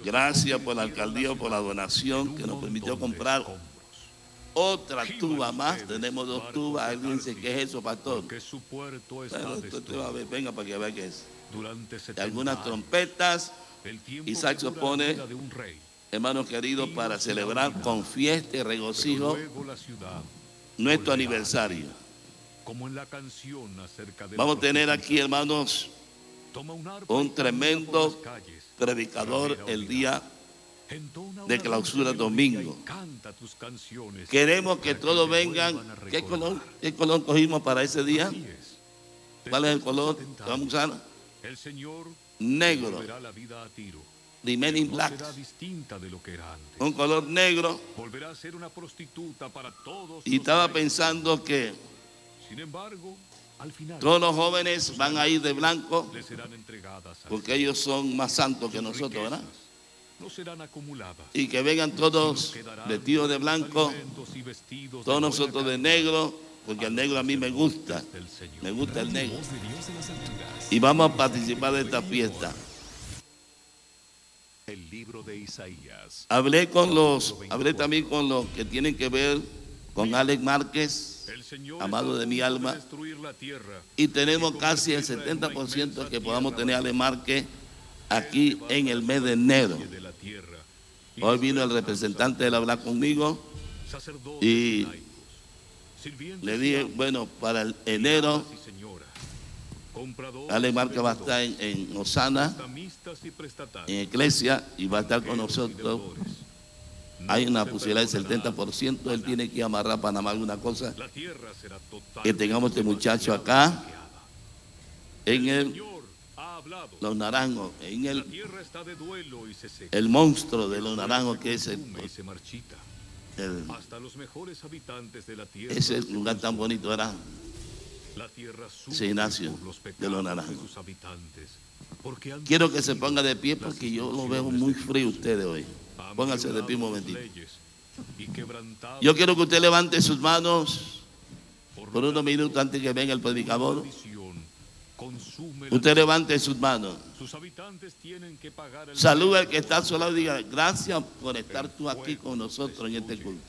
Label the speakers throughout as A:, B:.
A: Gracias por la alcaldía, por la donación que nos permitió comprar otra tuba más. Tenemos 2 tubas. Alguien dice, ¿qué es eso, pastor? Bueno, usted va a ver, venga para que vea qué es. Y algunas trompetas y saxofones, hermanos queridos, para celebrar con fiesta y regocijo nuestro aniversario. Vamos a tener aquí, hermanos, un tremendo predicador el día de clausura domingo. Queremos que todos vengan. ¿Qué color cogimos para ese día? ¿Cuál es el color que vamos a usar? Negro. The Men in Black. Un color negro. Y estaba pensando que todos los jóvenes van a ir de blanco porque ellos son más santos que nosotros, ¿verdad? Y que vengan todos vestidos de blanco, todos nosotros de negro, porque el negro a mí me gusta el negro. Y vamos a participar de esta fiesta.
B: El libro de Isaías.
A: Hablé también con los que tienen que ver con Alex Márquez, amado de mi alma, y tenemos casi el 70% que podamos tener a Alex Márquez aquí en el mes de enero. Hoy vino el representante de hablar conmigo y le dije, bueno, para el enero Alex Márquez va a estar en Osana, en Iglesia, y va a estar con nosotros. Hay una posibilidad del 70%. Él tiene que amarrar a Panamá alguna cosa, que tengamos este muchacho acá en Los Naranjos, en el monstruo de Los Naranjos, que es ese lugar tan bonito, ¿verdad? Sí, Ignacio, de Los Naranjos. Quiero que se ponga de pie porque yo lo veo muy frío ustedes hoy. Pónganse de pie un momentito. Yo quiero que usted levante sus manos por unos minutos antes que venga el predicador. Usted levante sus manos. Saluda al que está a su lado y diga, gracias por estar tú aquí con nosotros en este culto.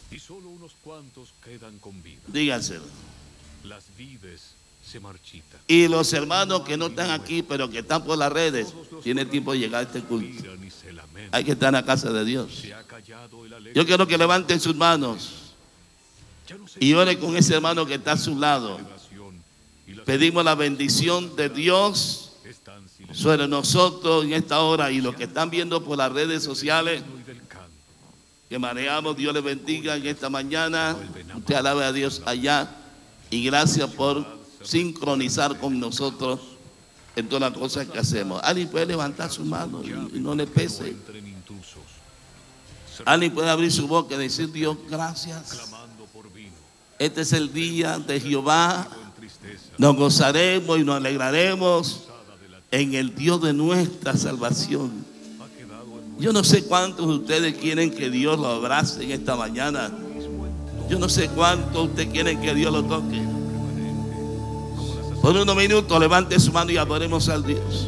A: Dígaselo.
B: Las vides se marchitan.
A: Y los hermanos que no están aquí, pero que están por las redes, tienen tiempo de llegar a este culto. Hay que estar en la casa de Dios. Yo quiero que levanten sus manos y oren con ese hermano que está a su lado. Pedimos la bendición de Dios sobre nosotros en esta hora, y los que están viendo por las redes sociales que manejamos, Dios les bendiga en esta mañana. Usted alabe a Dios allá. Y gracias por sincronizar con nosotros en todas las cosas que hacemos. Alguien puede levantar su mano y no le pese. Alguien puede abrir su boca y decir, Dios, gracias. Este es el día de Jehová. Nos gozaremos y nos alegraremos en el Dios de nuestra salvación. Yo no sé cuántos de ustedes quieren que Dios lo abrace en esta mañana. Yo no sé cuánto usted quiere que Dios lo toque. Por unos minutos levante su mano y adoremos al Dios.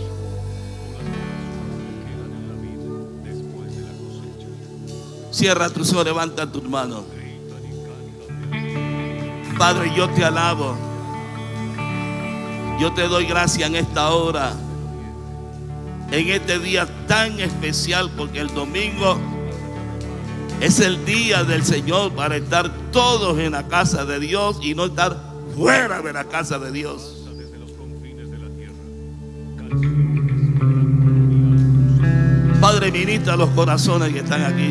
A: Cierra tus ojos, levanta tus manos. Padre, yo te alabo. Yo te doy gracias en esta hora, en este día tan especial, porque el domingo es el día del Señor para estar todos en la casa de Dios y no estar fuera de la casa de Dios. Padre, ministra los corazones que están aquí.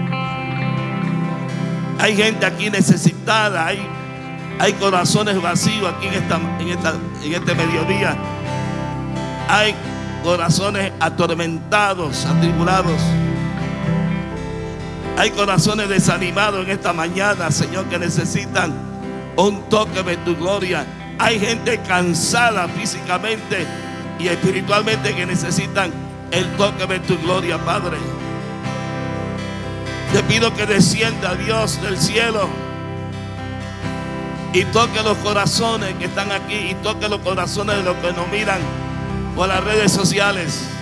A: Hay gente aquí necesitada, hay corazones vacíos aquí en este mediodía. Hay corazones atormentados, atribulados. Hay corazones desanimados en esta mañana, Señor, que necesitan un toque de tu gloria. Hay gente cansada físicamente y espiritualmente que necesitan el toque de tu gloria, Padre. Te pido que descienda, Dios del cielo, y toque los corazones que están aquí, y toque los corazones de los que nos miran por las redes sociales.